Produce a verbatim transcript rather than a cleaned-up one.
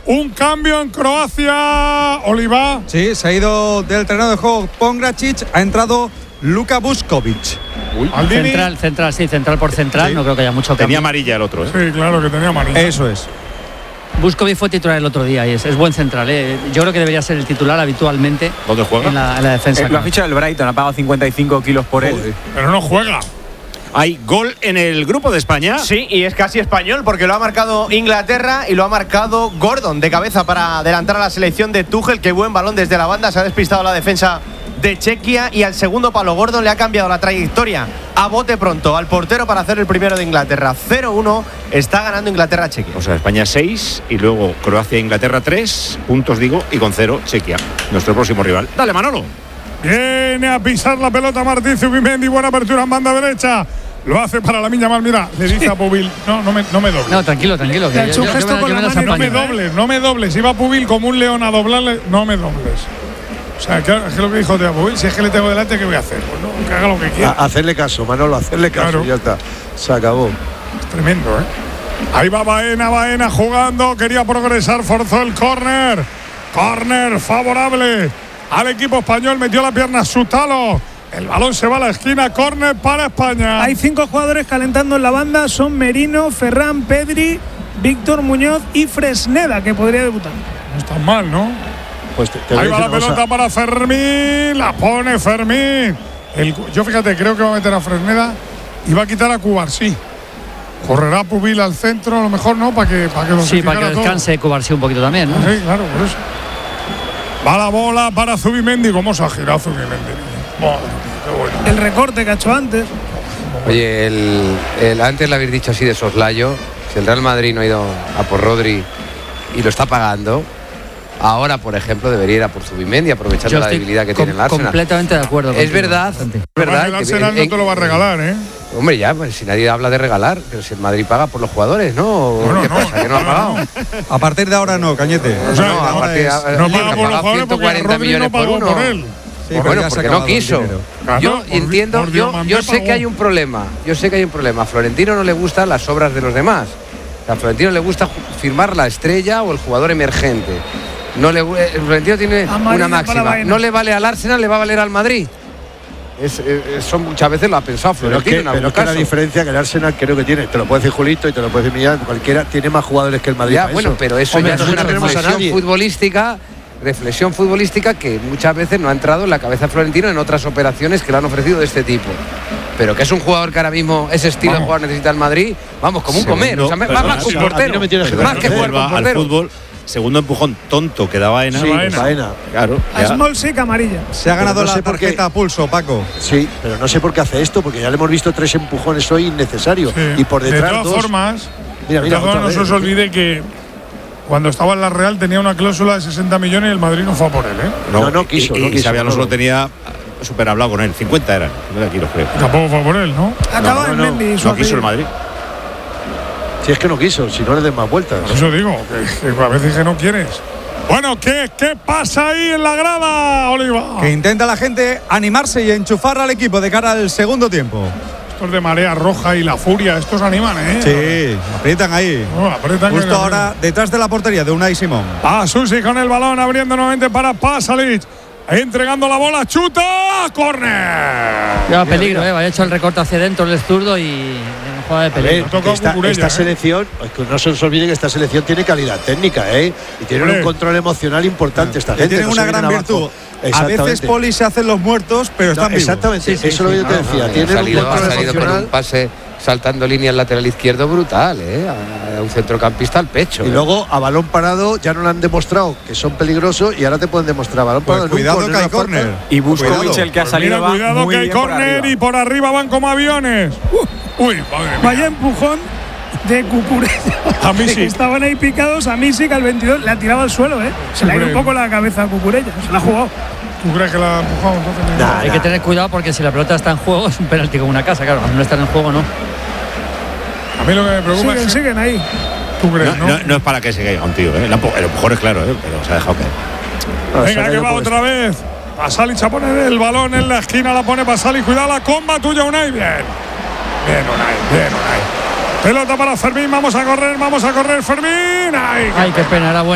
Un cambio en Croacia, Oliva. Sí, se ha ido del terreno de juego Pongracic, ha entrado Luka Vuskovic. Uy, central, central, sí, central por central, sí. No creo que haya mucho cambio. Tenía amarilla el otro, ¿eh? Sí, claro que tenía amarilla. Eso es. Vuskovic fue titular el otro día y es, es buen central, ¿eh? Yo creo que debería ser el titular habitualmente. ¿Dónde juega? En la, en la defensa. Eh, lo ha fichado el Brighton, ha pagado cincuenta y cinco kilos por él. Joder. Pero no juega. Hay gol en el grupo de España. Sí, y es casi español porque lo ha marcado Inglaterra y lo ha marcado Gordon de cabeza para adelantar a la selección de Tuchel. Qué buen balón desde la banda, se ha despistado la defensa de Chequia y al segundo palo Gordon le ha cambiado la trayectoria a bote pronto al portero para hacer el primero de Inglaterra. cero uno está ganando Inglaterra a Chequia. O sea, España seis y luego Croacia e Inglaterra tres puntos, digo, y con cero Chequia, nuestro próximo rival. Dale, Manolo. Viene a pisar la pelota Martín Zubimendi, buena apertura en banda derecha. Lo hace para la Miña Mal, mira, le dice a Pubil, no, no me, no me dobles. No, tranquilo, tranquilo. Que ha hecho un gesto me, con la mano, no me dobles, no me dobles. Iba Pubil como un león a doblarle, no me dobles. O sea, ¿qué es lo que dijo de Pubil? Si es que le tengo delante, ¿qué voy a hacer? Pues no, que haga lo que quiera. A hacerle caso, Manolo, hacerle caso, claro. Ya está, se acabó. Es tremendo, ¿eh? Ahí va Baena, Baena jugando, quería progresar, forzó el córner. Córner favorable al equipo español, metió la pierna Sutalo. El balón se va a la esquina, córner para España. Hay cinco jugadores calentando en la banda, son Merino, Ferran, Pedri, Víctor Muñoz y Fresneda, que podría debutar. No está mal, ¿no? Pues te, te Ahí va la pelota cosa. Para Fermín, la pone Fermín. El, yo fíjate, creo que va a meter a Fresneda y va a quitar a Cubarsí. Correrá Pubil al centro, a lo mejor no, para que para que Sí, para que descanse Cubarsí un poquito también, ¿no? Sí, claro, por eso. Va la bola para Zubimendi. ¿Cómo se ha girado Zubimendi? Madre mía, qué bueno. El recorte que ha hecho antes. Oye, el, el, antes le habéis dicho así de soslayo, si el Real Madrid no ha ido a por Rodri y lo está pagando, ahora, por ejemplo, debería ir a por Zubimendi, aprovechando la debilidad que tiene el Arsenal. Completamente de acuerdo. Es verdad, es verdad. El Arsenal que, no te lo va a regalar, ¿eh? Hombre, ya, pues si nadie habla de regalar, pero si el Madrid paga por los jugadores, ¿no? Bueno, ¿Qué no, pasa? ¿Que no ha pagado? A partir de ahora no, Cañete. O sea, no, a partir de ahora no paga por los jugadores porque Rodri millones no pagó por uno. por él. Sí, bueno, porque no quiso. Claro, yo por, entiendo, por yo, yo sé que hay un problema. Yo sé que hay un problema. A Florentino no le gustan las obras de los demás. A Florentino le gusta firmar la estrella o el jugador emergente. No le, Florentino tiene una máxima. No le vale al Arsenal, le va a valer al Madrid. Es, es, son muchas veces lo ha pensado Florentino. Pero es que, pero es que la diferencia que el Arsenal creo que tiene, te lo puede decir Julito y te lo puede decir Millán, cualquiera tiene más jugadores que el Madrid. Ya, bueno, eso. pero eso Hombre, ya es una reflexión futbolística. Reflexión futbolística que muchas veces no ha entrado en la cabeza de Florentino en otras operaciones que le han ofrecido de este tipo. Pero que es un jugador que ahora mismo ese estilo vamos. de jugador necesita el Madrid, vamos, como un Segundo, comer, o sea, más, más que un portero, no me más que jugar con portero. Al fútbol, segundo empujón tonto que da Baena. Sí, Baena. Baena. Claro. A Small Sick amarilla. Se ha ganado no la tarjeta a pulso, Paco. Sí, pero no sé por qué hace esto, porque ya le hemos visto tres empujones hoy innecesarios. Sí. Y por detrás de todas dos. formas, mira, mira, de todas formas no se os olvide que cuando estaba en la Real tenía una cláusula de sesenta millones y el Madrid no fue a por él, ¿eh? No, no, no quiso. Y, no y quiso Xabi Alonso no. lo tenía súper hablado con él. cincuenta eran. Aquí lo creo. Tampoco fue por él, ¿no? Acaba no, en no, Mendy. No quiso el Madrid. Si es que no quiso, si no le den más vueltas. Por eso digo, que, que a veces que no quieres. Bueno, ¿qué, ¿qué pasa ahí en la grada, Oliva? Que intenta la gente animarse y enchufar al equipo de cara al segundo tiempo. Estos de marea roja y la furia, estos animan, ¿eh? Sí, aprietan ahí. Oh, aprietan Justo ahora detrás de la portería de Unai Simón. Ah, Susi con el balón abriendo nuevamente para Pasalic. Entregando la bola, chuta, córner. Lleva peligro, eh. Vaya hecho el recorte hacia dentro el zurdo y jugada de peligro. Ver, esta, esta selección, no se os olvide que esta selección tiene calidad técnica, ¿eh? Y tiene un control emocional importante esta gente. Tienen no una gran virtud. A veces Poli se hacen los muertos, pero están no, exactamente, vivos. Exactamente, sí, sí, eso es sí, lo que yo te decía. No, no, tienen ha salido, un control ha salido emocional. Con un pase saltando línea al lateral izquierdo brutal, ¿eh? A un centrocampista al pecho. Y ¿eh? luego a balón parado ya no le han demostrado que son peligrosos y ahora te pueden demostrar balón pues parado. Cuidado un que hay córner. Y Vuskovic el que ha pues salido. Mira, cuidado muy que hay córner y por arriba van como aviones. Uh, uy, madre mía. Vaya empujón de Cucurella. A mí sí. Estaban ahí picados, a Misic al veintidós le ha tirado al suelo, ¿eh? Se le ha ido un poco la cabeza a Cucurella, se la ha jugado. ¿Tú crees que la ha empujado entonces? Nah, Hay nah. que tener cuidado porque si la pelota está en juego es un penalti como una casa, claro. Cuando no está en juego, no. A mí lo que me preocupa siguen, es que siguen ahí. ¿Tú crees, no, no? No, no es para que se caiga un tío, ¿eh? El empujón es claro, ¿eh? Pero se ha dejado caer. No, venga, que va otra vez. Pasalic a poner el balón en la esquina, la pone Pasalic. Cuidado la comba tuya, Unai. Bien. Bien, Unai. Bien, Unai. Pelota para Fermín. Vamos a correr, vamos a correr, Fermín. Ay, Ay qué pena, era buena.